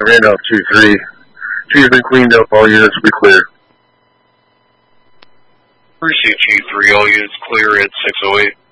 Randolph 2-3. Tree's been cleaned up, all units will be clear. Appreciate you, 3. All units clear at 608.